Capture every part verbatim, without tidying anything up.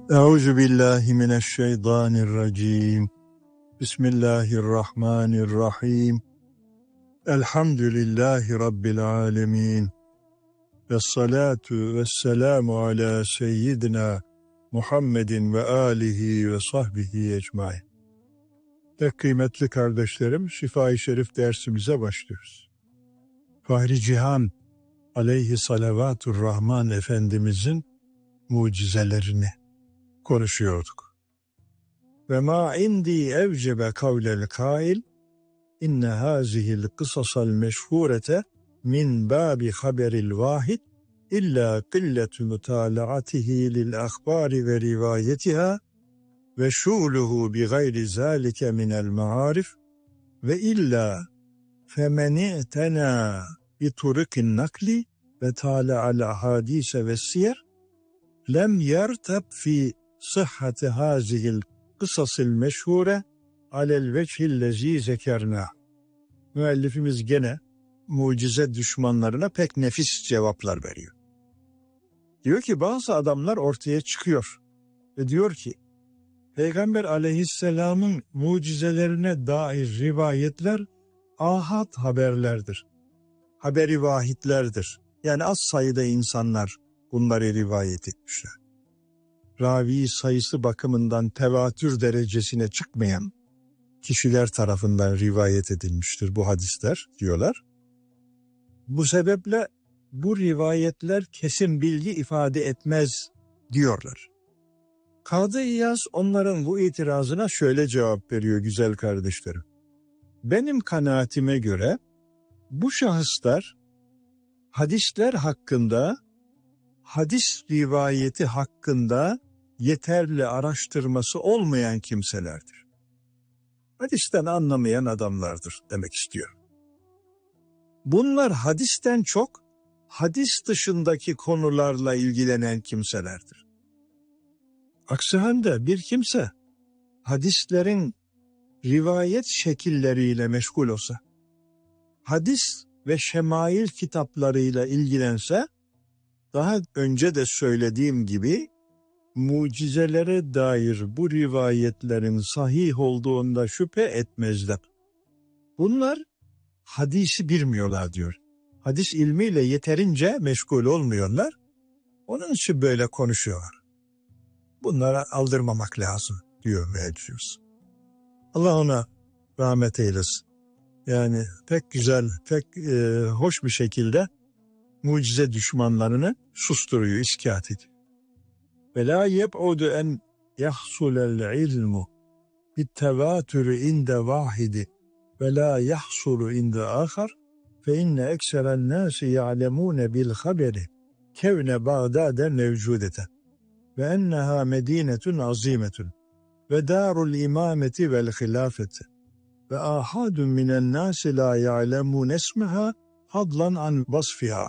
Euzu billahi mineşşeytanirracim. Bismillahirrahmanirrahim. Elhamdülillahi rabbil alamin. Ves salatu vesselamu ala seyyidina Muhammedin ve alihi ve sahbihi ecmaîn. Pek kıymetli kardeşlerim, Şifa-i Şerif dersimize başlıyoruz. Fahri Cihan aleyhi salavatur rahman Efendimizin mucizelerini konuşuyorduk. Ve ma indi evcebe kavlel kail inne hazihil kısasal meşhurete min babi haberil vahid illa qilletu mutalaatihi lil ahbari ve rivayetiha ve şu'luhu bi gayri zalike minel ma'arif ve illa femeni tena bi turukin nakli ve tala'al ahadise ve siyer lem yertab fi sıhhati hazihil kısasil meşhure alel veçhillezi zekerna. Müellifimiz gene mucize düşmanlarına pek nefis cevaplar veriyor. Diyor ki bazı adamlar ortaya çıkıyor ve diyor ki Peygamber aleyhisselamın mucizelerine dair rivayetler ahad haberlerdir. Haberi vahitlerdir. Yani az sayıda insanlar bunları rivayet etmişler. Ravi sayısı bakımından tevatür derecesine çıkmayan kişiler tarafından rivayet edilmiştir bu hadisler diyorlar. Bu sebeple bu rivayetler kesin bilgi ifade etmez diyorlar. Kadı İyaz onların bu itirazına şöyle cevap veriyor güzel kardeşlerim. Benim kanaatime göre bu şahıslar hadisler hakkında, hadis rivayeti hakkında yeterli araştırması olmayan kimselerdir. Hadisten anlamayan adamlardır demek istiyor. Bunlar hadisten çok hadis dışındaki konularla ilgilenen kimselerdir. Aksi halde bir kimse hadislerin rivayet şekilleriyle meşgul olsa, hadis ve şemail kitaplarıyla ilgilense, daha önce de söylediğim gibi mucizelere dair bu rivayetlerin sahih olduğunda şüphe etmezler. Bunlar hadisi bilmiyorlar diyor. Hadis ilmiyle yeterince meşgul olmuyorlar. Onun için böyle konuşuyorlar. Bunlara aldırmamak lazım diyor müellifimiz. Allah ona rahmet eylesin. Yani pek güzel, pek e, hoş bir şekilde mucize düşmanlarını susturuyor, iskat ediyor. Ve la yeb'udu en yahsulel ilmu bittevatürü inde vahidi ve la yahsulu inde ahar fe inne ekseren nâsi ya'lemûne bil haberi kevne Bağdâde mevcudeten ve enneha medînetun azîmetun ve dârul imâmeti vel hilâfeti ve ahadun minen nâsi la ya'lemûne esmeha hadlan an vasfiha.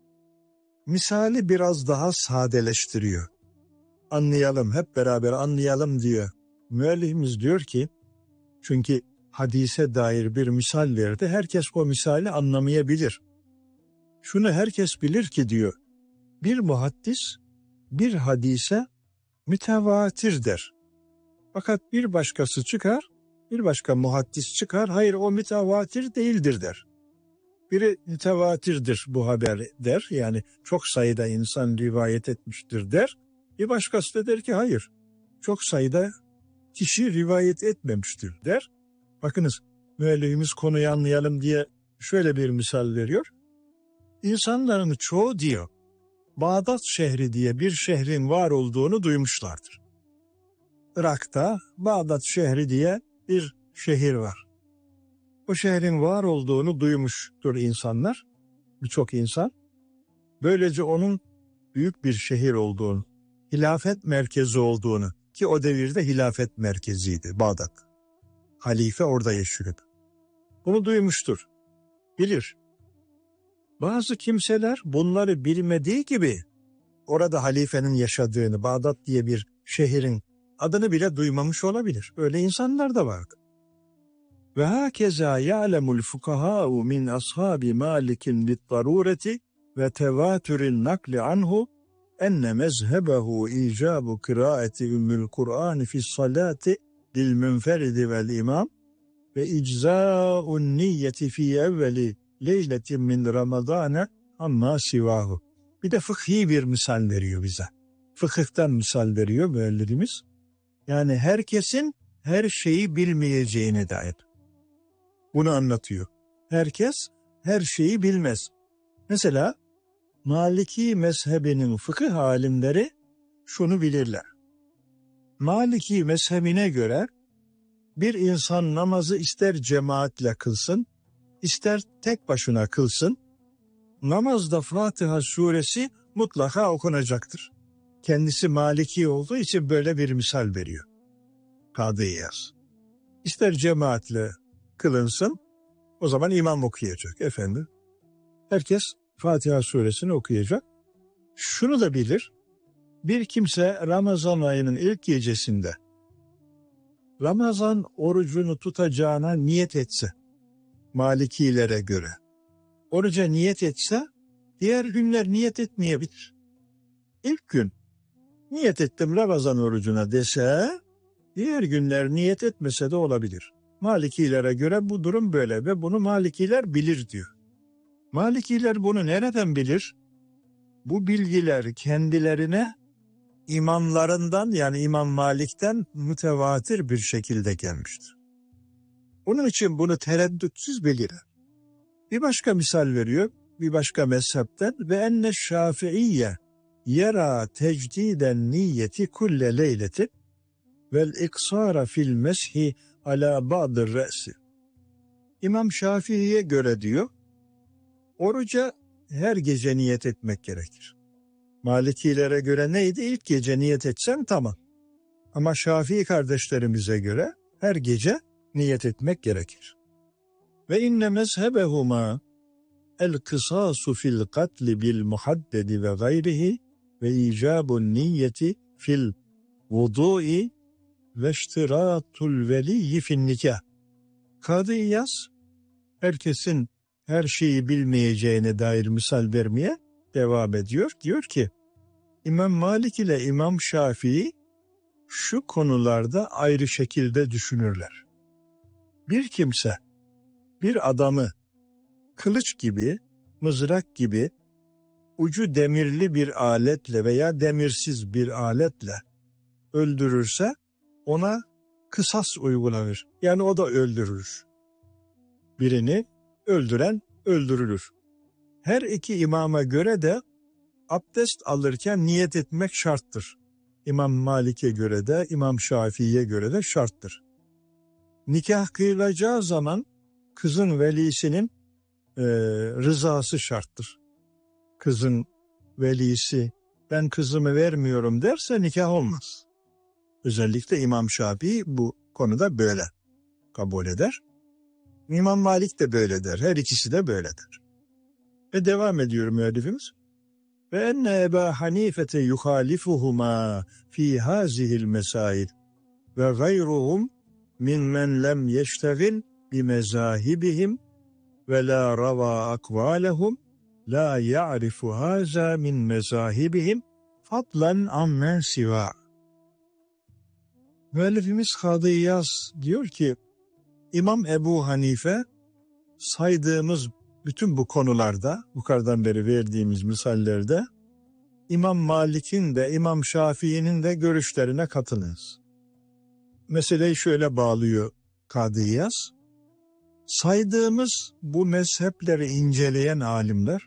Misali biraz daha sadeleştiriyor. Anlayalım, hep beraber anlayalım diyor. Müellifimiz diyor ki, çünkü hadise dair bir misal verdi, herkes o misali anlamayabilir. Şunu herkes bilir ki diyor, bir muhaddis bir hadise mütevatir der. Fakat bir başkası çıkar, bir başka muhaddis çıkar, hayır o mütevatir değildir der. Biri mütevatirdir bu haber der, yani çok sayıda insan rivayet etmiştir der. Bir başkası da der ki hayır, çok sayıda kişi rivayet etmemiştir der. Bakınız müellifimiz konuyu anlayalım diye şöyle bir misal veriyor. İnsanların çoğu diyor, Bağdat şehri diye bir şehrin var olduğunu duymuşlardır. Irak'ta Bağdat şehri diye bir şehir var. O şehrin var olduğunu duymuştur insanlar, birçok insan. Böylece onun büyük bir şehir olduğunu, hilafet merkezi olduğunu, ki o devirde hilafet merkeziydi Bağdat. Halife orada yaşıyordu. Bunu duymuştur, bilir. Bazı kimseler bunları bilmediği gibi orada halifenin yaşadığını, Bağdat diye bir şehrin adını bile duymamış olabilir. Öyle insanlar da vardı. Ve hakeza ya'lemul fukaha'u min ashabi Malik'in bit darureti ve tevatürün nakli anhu enne mezhebehu icabu kıraati ümmül Kur'an fi salati lil münferidi vel imam ve icza'un niyeti fi evveli leyletin min Ramazana amma sivahu. Bir de fıkhi bir misal veriyor bize. Fıkıhtan misal veriyor müellifimiz. Yani herkesin her şeyi bilmeyeceğine dair. Bunu anlatıyor. Herkes her şeyi bilmez. Mesela Maliki mezhebinin fıkıh alimleri şunu bilirler. Maliki mezhebine göre bir insan namazı ister cemaatle kılsın, ister tek başına kılsın, namazda Fatiha suresi mutlaka okunacaktır. Kendisi Maliki olduğu için böyle bir misal veriyor. Kadı İyaz. İster cemaatle kılınsın, o zaman imam okuyacak efendim. Herkes Fatiha suresini okuyacak. Şunu da bilir, bir kimse Ramazan ayının ilk gecesinde Ramazan orucunu tutacağına niyet etse, Malikilere göre, oruca niyet etse, diğer günler niyet etmeyebilir. İlk gün niyet ettim Ramazan orucuna dese, diğer günler niyet etmese de olabilir. Malikilere göre bu durum böyle ve bunu Malikiler bilir diyor. Malikiler bunu nereden bilir? Bu bilgiler kendilerine imamlarından, yani İmam Malik'ten mütevatir bir şekilde gelmiştir. Onun için bunu tereddütsüz bilirler. Bir başka misal veriyor, bir başka mezhepten ve enne Şafiiyye yera tecdiden niyeti kulle leyleti vel iksara fil meshi ala ba'dır re'si. İmam Şafii'ye göre diyor, oruca her gece niyet etmek gerekir. Malikilere göre neydi? İlk gece niyet etsen tamam. Ama Şafii kardeşlerimize göre her gece niyet etmek gerekir. Ve inne mezhebehuma el kısasu fil katli bil muhaddedi ve gayrihi ve icabun niyeti fil vudu'i ve iştiratul veliyyi fin nikah. Kadı İyaz herkesin her şeyi bilmeyeceğine dair misal vermeye devam ediyor. Diyor ki İmam Malik ile İmam Şafii şu konularda ayrı şekilde düşünürler. Bir kimse bir adamı kılıç gibi, mızrak gibi ucu demirli bir aletle veya demirsiz bir aletle öldürürse ona kısas uygulanır. Yani o da öldürülür. Birini öldüren öldürülür. Her iki imama göre de abdest alırken niyet etmek şarttır. İmam Malik'e göre de, İmam Şafii'ye göre de şarttır. Nikah kıyılacağı zaman kızın velisinin e, rızası şarttır. Kızın velisi ben kızımı vermiyorum derse nikah olmaz. Özellikle İmam Şafii bu konuda böyle kabul eder. İmam Malik de böyle der. Her ikisi de böyle der. Ve devam ediyor müellifimiz. Ve enne Eba Hanifete yuhalifuhuma fi hazihil mesail ve gayruhum mimmen lem yeştegil bi mezahibihim ve la rava akvalehum la ya'rifu haza min mezahibihim fadlan ammen siva. Müellifimiz Kadı İyaz diyor ki İmam Ebu Hanife saydığımız bütün bu konularda, yukarıdan beri verdiğimiz misallerde İmam Malik'in de İmam Şafii'nin de görüşlerine katılınız. Meseleyi şöyle bağlıyor Kadı İyaz. Saydığımız bu mezhepleri inceleyen alimler,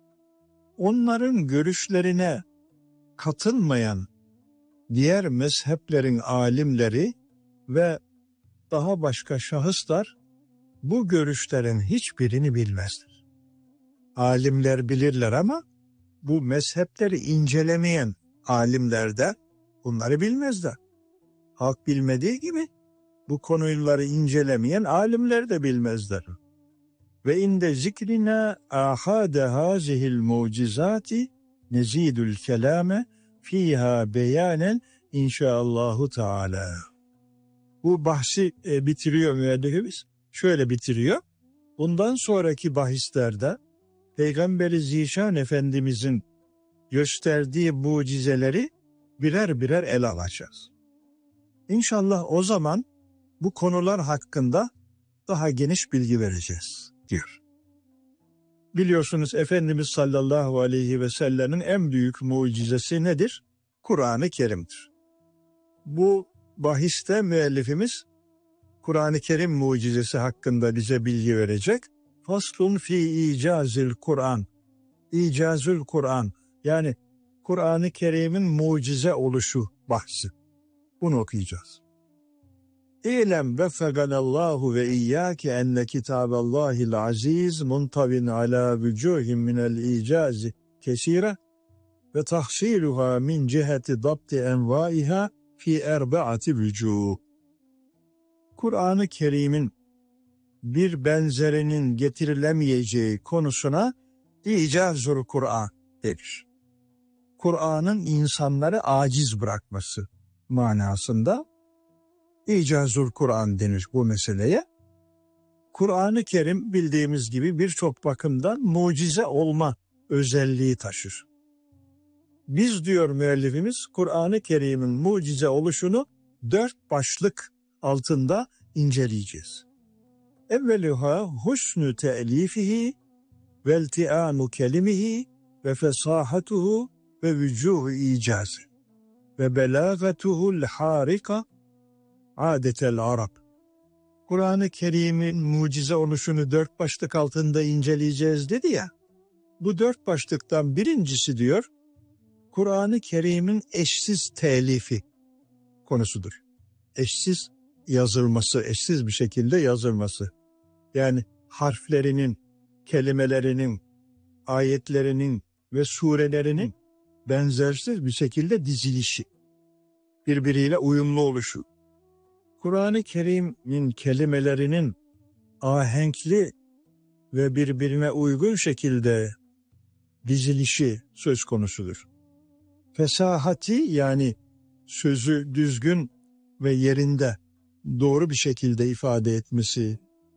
onların görüşlerine katılmayan diğer mezheplerin alimleri ve daha başka şahıslar bu görüşlerin hiçbirini bilmezler. Alimler bilirler ama bu mezhepleri incelemeyen alimler de bunları bilmezler. Halk bilmediği gibi bu konuları incelemeyen alimler de bilmezler. Ve inde zikrina ahade hazihil mucizati nezidül kelame fiha beyanen inşaallahu teala. Bu bahsi e, bitiriyor müellifimiz. Şöyle bitiriyor. Bundan sonraki bahislerde Peygamberi Zişan Efendimizin gösterdiği mucizeleri birer birer ele alacağız. İnşallah o zaman bu konular hakkında daha geniş bilgi vereceğiz diyor. Biliyorsunuz Efendimiz sallallahu aleyhi ve sellemin en büyük mucizesi nedir? Kur'an-ı Kerim'dir. Bu bahiste müellifimiz Kur'an-ı Kerim mucizesi hakkında bize bilgi verecek. Faslun fi icazil Kur'an. İcazül Kur'an, yani Kur'an-ı Kerim'in mucize oluşu bahsi. Bunu okuyacağız. İ'lem veffeganallahu ve iyyâke enne kitâballâhil aziz muntavin alâ vücûhim minel icazi kesîre ve tahsiluha min ciheti dabti envâiha fi erbaati vücûh. Kur'an-ı Kerim'in bir benzerinin getirilemeyeceği konusuna İcazül Kur'an denir. Kur'an'ın insanları aciz bırakması manasında İcazül Kur'an denir bu meseleye. Kur'an-ı Kerim bildiğimiz gibi birçok bakımdan mucize olma özelliği taşır. Biz, diyor müellifimiz, Kur'an-ı Kerim'in mucize oluşunu dört başlık altında inceleyeceğiz. Evveluha husnü te'lifihi ve ilti'amu kelimihi ve fesahatuhu ve vücuhu icazı ve belagatuhul harika adetel Arap. Kur'an-ı Kerim'in mucize oluşunu dört başlık altında inceleyeceğiz dedi ya. Bu dört başlıktan birincisi, diyor, Kur'an-ı Kerim'in eşsiz telifi konusudur. Eşsiz yazılması, eşsiz bir şekilde yazılması. Yani harflerinin, kelimelerinin, ayetlerinin ve surelerinin benzersiz bir şekilde dizilişi, birbiriyle uyumlu oluşu. Kur'an-ı Kerim'in kelimelerinin ahenkli ve birbirine uygun şekilde dizilişi söz konusudur. Fesahati, yani sözü düzgün ve yerinde, doğru bir şekilde ifade etmesi,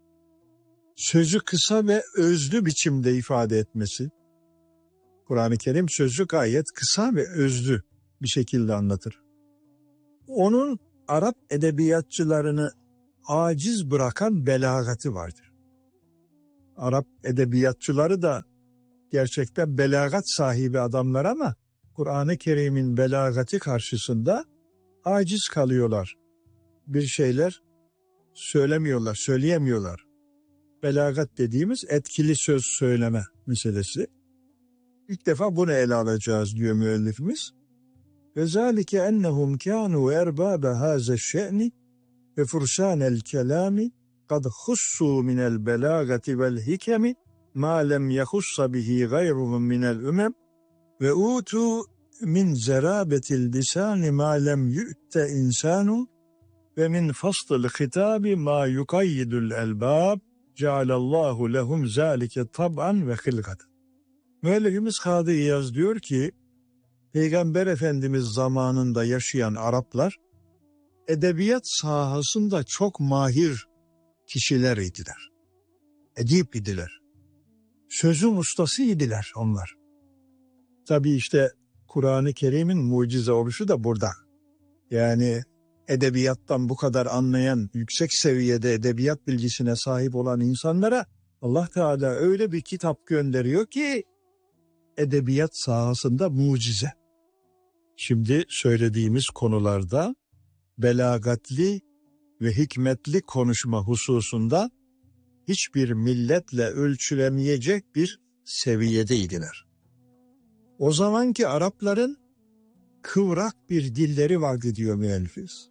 sözü kısa ve özlü biçimde ifade etmesi. Kur'an-ı Kerim sözü gayet kısa ve özlü bir şekilde anlatır. Onun Arap edebiyatçılarını aciz bırakan belagatı vardır. Arap edebiyatçıları da gerçekten belagat sahibi adamlar ama Kur'an-ı Kerim'in belagati karşısında aciz kalıyorlar. Bir şeyler söylemiyorlar, söyleyemiyorlar. Belagat dediğimiz etkili söz söyleme meselesi. İlk defa bunu ele alacağız diyor müellifimiz. Ve zâlike ennehum kânû erbâbe hâze'ş-şe'ni ve furşânel kelâmi kad hussû minel belâgati vel hikemi mâ lem yehussa bihi gayruhum minel ümem veûtû min zerâbetil lisâni mâ lem yu'te insânu ve min faslı hitâbi mâ yukayyidul elbâb cealallahu lehum zâlike tab'an ve hılgat. Müellifimiz Kadı İyaz diyor ki, Peygamber Efendimiz zamanında yaşayan Araplar edebiyat sahasında çok mahir kişiler idiler. Edip idiler. Sözün ustası idiler onlar. Tabii işte Kur'an-ı Kerim'in mucize oluşu da burada. Yani edebiyattan bu kadar anlayan, yüksek seviyede edebiyat bilgisine sahip olan insanlara Allah Teala öyle bir kitap gönderiyor ki edebiyat sahasında mucize. Şimdi söylediğimiz konularda belagatli ve hikmetli konuşma hususunda hiçbir milletle ölçülemeyecek bir seviyedeydiler. O zamanki Arapların kıvrak bir dilleri vardı diyor müellifimiz.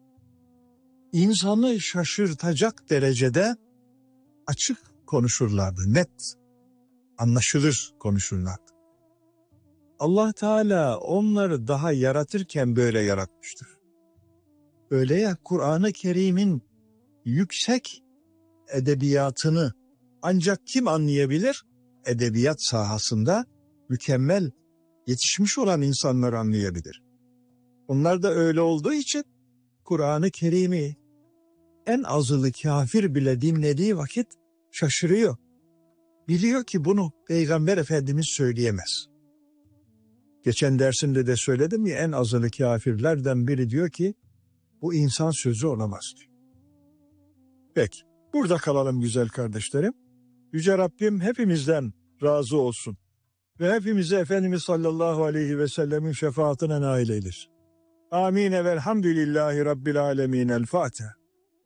İnsanı şaşırtacak derecede açık konuşurlardı, net, anlaşılır konuşurlardı. Allah Teala onları daha yaratırken böyle yaratmıştır. Öyle ya, Kur'an-ı Kerim'in yüksek edebiyatını ancak kim anlayabilir? Edebiyat sahasında mükemmel yetişmiş olan insanlar anlayabilir. Onlar da öyle olduğu için Kur'an-ı Kerim'i en azılı kafir bile dinlediği vakit şaşırıyor. Biliyor ki bunu Peygamber Efendimiz söyleyemez. Geçen dersimde de söyledim ya, en azılı kafirlerden biri diyor ki bu insan sözü olamaz diyor. Peki burada kalalım güzel kardeşlerim. Yüce Rabbim hepimizden razı olsun ve hepimizi Efendimiz sallallahu aleyhi ve sellemin şefaatine nail eylesin. Amin. Velhamdülillahi Rabbil alemin. El Fatiha.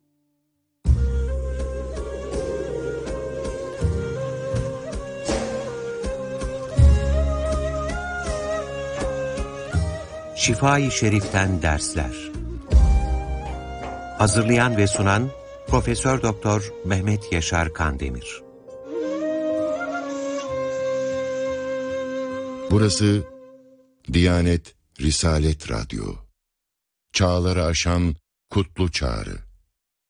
Şifa-i Şerif'ten dersler. Hazırlayan ve sunan Profesör Doktor Mehmet Yaşar Kandemir. Burası Diyanet Risalet Radyo. Çağları aşan kutlu çağrı.